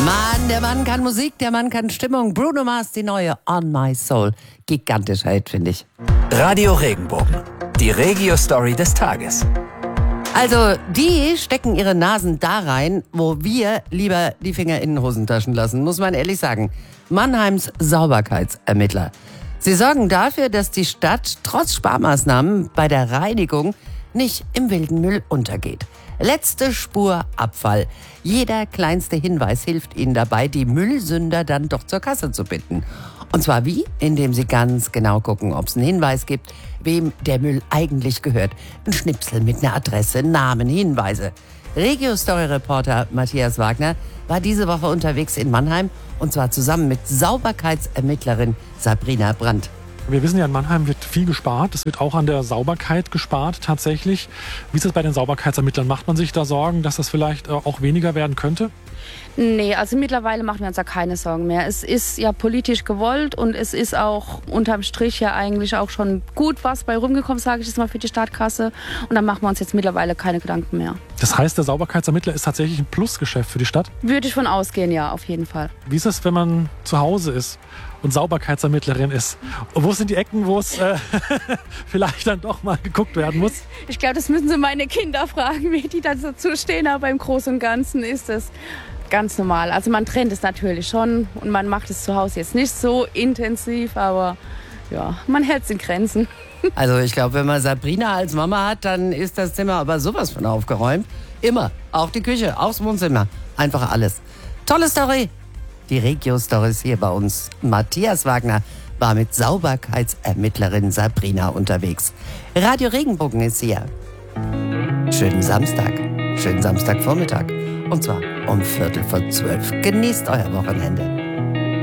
Mann, der Mann kann Musik, der Mann kann Stimmung. Bruno Mars, die neue On My Soul. Gigantischer Hit, finde ich. Radio Regenbogen, die Regio-Story des Tages. Also, die stecken ihre Nasen da rein, wo wir lieber die Finger in den Hosentaschen lassen, muss man ehrlich sagen. Mannheims Sauberkeitsermittler. Sie sorgen dafür, dass die Stadt trotz Sparmaßnahmen bei der Reinigung nicht im wilden Müll untergeht. Letzte Spur Abfall. Jeder kleinste Hinweis hilft Ihnen dabei, die Müllsünder dann doch zur Kasse zu bitten. Und zwar wie? Indem Sie ganz genau gucken, ob es einen Hinweis gibt, wem der Müll eigentlich gehört. Ein Schnipsel mit einer Adresse, Namen, Hinweise. Regio-Story-Reporter Matthias Wagner war diese Woche unterwegs in Mannheim und zwar zusammen mit Sauberkeitsermittlerin Sabrina Brandt. Wir wissen ja, in Mannheim wird viel gespart. Es wird auch an der Sauberkeit gespart tatsächlich. Wie ist es bei den Sauberkeitsermittlern? Macht man sich da Sorgen, dass das vielleicht auch weniger werden könnte? Nee, also mittlerweile machen wir uns da keine Sorgen mehr. Es ist ja politisch gewollt und es ist auch unterm Strich ja eigentlich auch schon gut was bei rumgekommen, sage ich jetzt mal, für die Stadtkasse. Und dann machen wir uns jetzt mittlerweile keine Gedanken mehr. Das heißt, der Sauberkeitsermittler ist tatsächlich ein Plusgeschäft für die Stadt? Würde ich von ausgehen, ja, auf jeden Fall. Wie ist es, wenn man zu Hause ist und Sauberkeitsermittlerin ist? Und wo sind die Ecken, wo es vielleicht dann doch mal geguckt werden muss? Ich glaube, das müssen Sie meine Kinder fragen, wie die dazu stehen. Aber im Großen und Ganzen ist das ganz normal. Also man trennt es natürlich schon und man macht es zu Hause jetzt nicht so intensiv, aber ja, man hält es in Grenzen. Also ich glaube, wenn man Sabrina als Mama hat, dann ist das Zimmer aber sowas von aufgeräumt. Immer. Auch die Küche, auch das Wohnzimmer. Einfach alles. Tolle Story. Die Regio-Stories hier bei uns. Matthias Wagner war mit Sauberkeitsermittlerin Sabrina unterwegs. Radio Regenbogen ist hier. Schönen Samstagvormittag. Und zwar um 11:45. Genießt euer Wochenende.